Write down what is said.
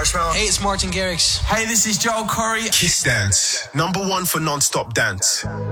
Marshmallow. Hey, it's Martin Garrix. Hey, this is Joel Corey. Kiss Dance, #1 for non-stop dance.